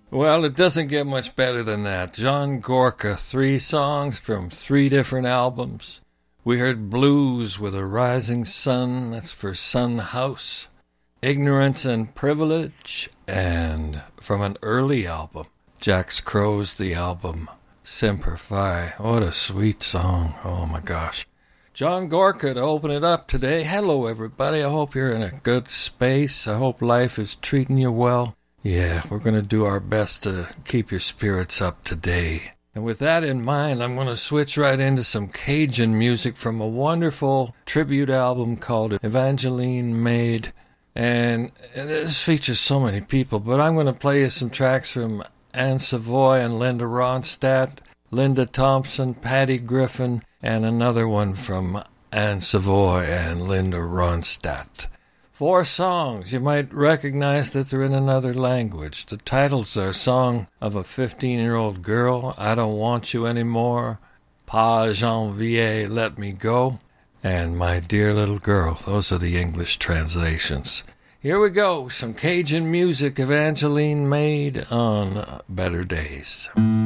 Well, it doesn't get much better than that. John Gorka, 3 songs from 3 different albums. We heard Blues with a Rising Sun, that's for Sun House. Ignorance and Privilege, and from an early album, Jax Crow's the album, Semper Fi. What a sweet song, oh my gosh. John Gorka to open it up today. Hello everybody, I hope you're in a good space. I hope life is treating you well. Yeah, we're going to do our best to keep your spirits up today. And with that in mind, I'm going to switch right into some Cajun music from a wonderful tribute album called Evangeline Made. And this features so many people, but I'm going to play you some tracks from Anne Savoy and Linda Ronstadt, Linda Thompson, Patty Griffin, and another one from Anne Savoy and Linda Ronstadt. 4 songs. You might recognize that they're in another language. The titles are Song of a 15-Year-Old Girl, I Don't Want You Anymore, Pas Janvier, Let Me Go, and My Dear Little Girl. Those are the English translations. Here we go. Some Cajun music Evangeline Made on Better Days.